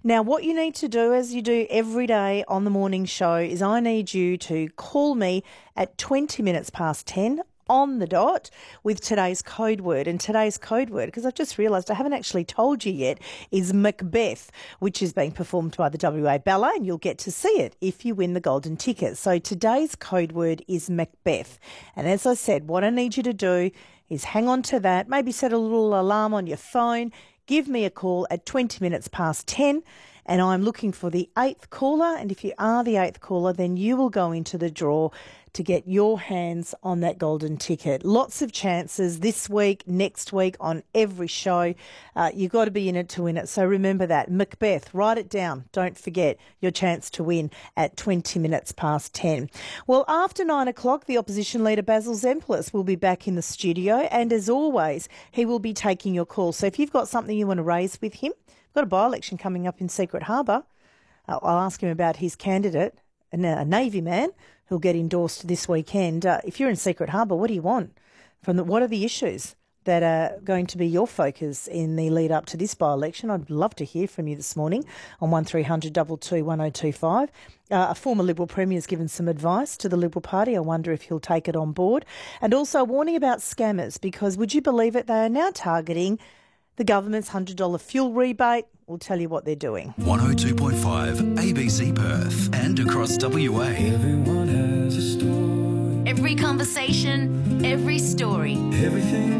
Now, what you need to do, as you do every day on the morning show, is I need you to call me at 20 minutes past 10 on the dot with today's code word. And today's code word, because I've just realised I haven't actually told you yet, is Macbeth, which is being performed by the WA Ballet, and you'll get to see it if you win the golden ticket. So today's code word is Macbeth. And as I said, what I need you to do is hang on to that, maybe set a little alarm on your phone, give me a call at 20 minutes past 10, and I'm looking for the 8th caller. And if you are the 8th caller, then you will go into the draw to get your hands on that golden ticket. Lots of chances this week, next week, on every show. You've got to be in it to win it. So remember that. Macbeth, write it down. Don't forget your chance to win at 20 minutes past 10. Well, after 9 o'clock, the opposition leader Basil Zemplis will be back in the studio. And as always, he will be taking your call. So if you've got something you want to raise with him, we've got a by-election coming up in Secret Harbour. I'll ask him about his candidate, a Navy man, who'll get endorsed this weekend. If you're in Secret Harbour, what do you want? What are the issues that are going to be your focus in the lead up to this by-election? I'd love to hear from you this morning on 1300 22 1025. A former Liberal Premier has given some advice to the Liberal Party. I wonder if he'll take it on board. And also a warning about scammers, because would you believe it, they are now targeting the government's $100 fuel rebate. We'll tell you what they're doing. 102.5 ABC Perth and across WA. Everyone has a story. Every conversation, every story. Everything